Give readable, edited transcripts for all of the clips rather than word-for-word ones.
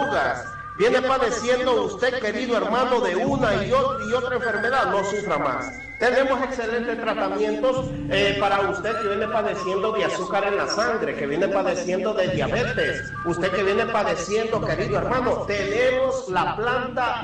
arrugas. Viene padeciendo usted, querido hermano, de una y otra enfermedad, no sufra más. Tenemos excelentes tratamientos para usted que viene padeciendo de azúcar en la sangre, que viene padeciendo de diabetes. Usted que viene padeciendo, querido hermano, tenemos la planta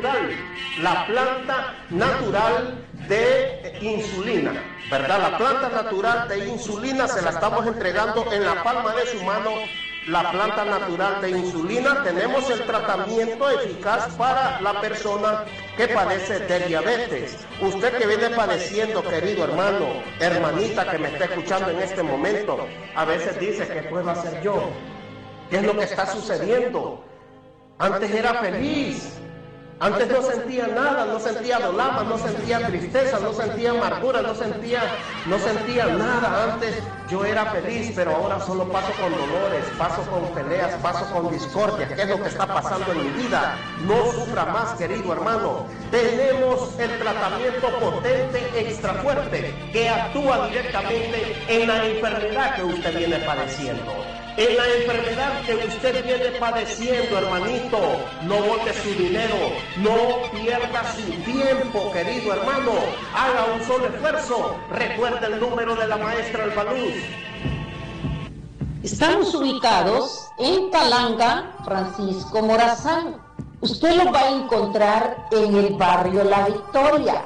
natural de insulina, ¿verdad? La planta natural de insulina se la estamos entregando en la palma de su mano. La planta natural de insulina, tenemos el tratamiento eficaz para la persona que padece de diabetes. Usted que viene padeciendo, querido hermano, hermanita que me está escuchando en este momento, a veces dice, ¿qué puedo hacer yo? ¿Qué es lo que está sucediendo? Antes era feliz. Antes no sentía nada, no sentía dolama, no sentía tristeza, no sentía amargura, no sentía nada. Antes yo era feliz, pero ahora solo paso con dolores, paso con peleas, paso con discordia. ¿Qué es lo que está pasando en mi vida? No sufra más, querido hermano. Tenemos el tratamiento potente, extra fuerte, que actúa directamente en la enfermedad que usted viene padeciendo. En la enfermedad que usted viene padeciendo, hermanito, no bote su dinero, no pierda su tiempo, querido hermano. Haga un solo esfuerzo. Recuerde el número de la maestra Albaluz. Estamos ubicados en Palanga, Francisco Morazán. Usted lo va a encontrar en el barrio La Victoria.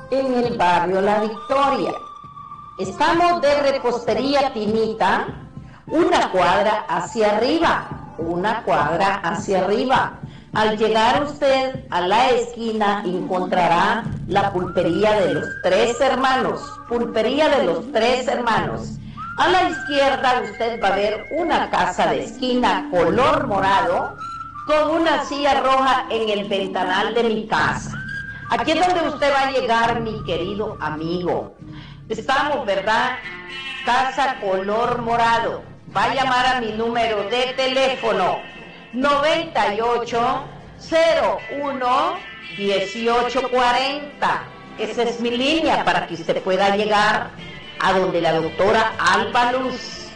Estamos de Repostería Tinita, una cuadra hacia arriba. Al llegar usted a la esquina encontrará la pulpería de los Tres Hermanos. A la izquierda usted va a ver una casa de esquina color morado con una silla roja en el ventanal de mi casa. Aquí es donde usted va a llegar, mi querido amigo. Estamos, ¿verdad? Casa color morado. Va a llamar a mi número de teléfono 9801-1840. Esa es mi línea para que usted pueda llegar a donde la doctora Albaluz.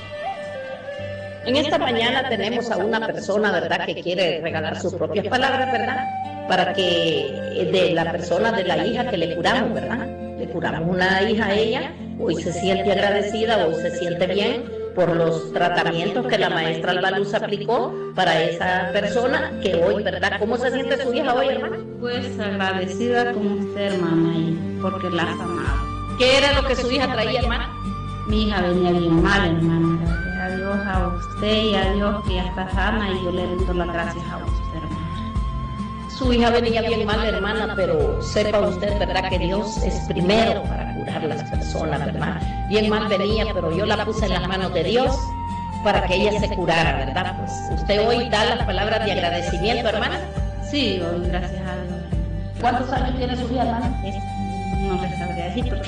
En esta mañana tenemos a una persona, ¿verdad?, que quiere regalar sus propias palabras, ¿verdad?, para que de la persona, de la hija que le curamos, ¿verdad? Le curamos una hija a ella, hoy se siente agradecida, hoy se siente bien por los tratamientos que la maestra Albaluz aplicó para esa persona que hoy, ¿verdad? ¿Cómo se siente su hija hoy, hermana? Pues agradecida con usted, hermana, y porque la has amado. ¿Qué era lo que su hija traía, hermana? Mi hija venía bien mal, hermana. Gracias a Dios, a usted y a Dios que ya está sana, y yo le rindo las gracias a usted, hermana. Su hija venía bien mal, hermana, pero sepa usted, ¿verdad?, que Dios es primero para curar a las personas, ¿verdad? Bien mal venía, pero yo la puse en las manos de Dios para que ella se curara, ¿verdad? Pues usted hoy da las palabras de agradecimiento, hermana. Sí, hoy, gracias a Dios. ¿Cuántos años tiene su hija, hermana? No le sabría decir porque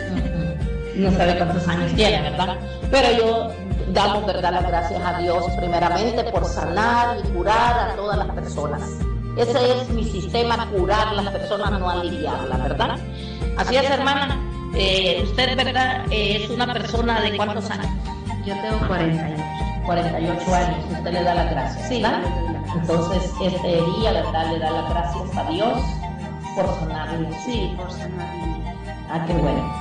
no sabe cuántos años tiene, ¿verdad? Pero yo damos, ¿verdad?, las gracias a Dios primeramente por sanar y curar a todas las personas. Ese es mi sistema, curar a las personas, no aliviarlas, ¿verdad? Así es, hermana. Usted, ¿verdad?, es una persona de ¿cuántos años? Yo tengo 48 años. Usted le da las gracias, ¿verdad? Sí, entonces, este día, ¿verdad?, le da las gracias a Dios por sanarle. Sí, por sanarle. Ah, qué bueno.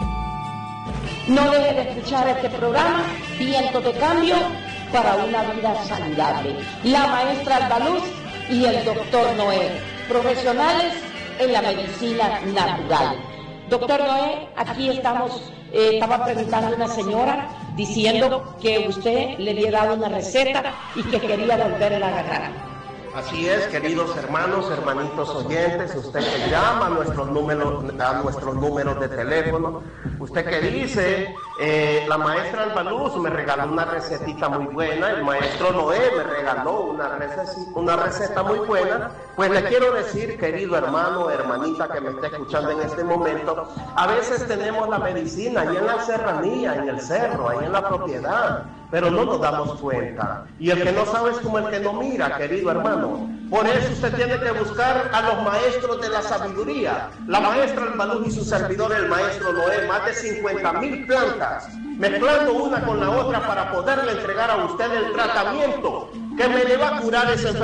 No deje de escuchar este programa, Viento de Cambio para una vida saludable. La maestra Albaluz y el doctor Noé, profesionales en la medicina natural. Doctor Noé, aquí estamos, estaba preguntando una señora diciendo que usted le había dado una receta y que quería volverla a agarrar. Así es, queridos hermanos, hermanitos oyentes, usted que llama a nuestros números de teléfono, usted que dice, la maestra Albaluz me regaló una recetita muy buena, el maestro Noé me regaló una receta muy buena, pues le quiero decir, querido hermano, hermanita que me está escuchando en este momento, a veces tenemos la medicina ahí en la serranía, en el cerro, ahí en la propiedad, pero no nos damos cuenta. Y el que no sabe es como el que no mira, querido hermano. Por eso usted tiene que buscar a los maestros de la sabiduría. La maestra Albaluz y su servidor, el maestro Noé, más de 50,000 plantas, mezclando una con la otra para poderle entregar a usted el tratamiento que me le va a curar esa enfermedad.